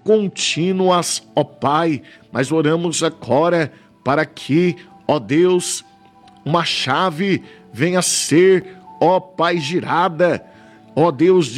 contínuas, ó Pai, mas oramos agora para que, ó Deus, uma chave venha a ser, ó Pai, girada, ó Deus,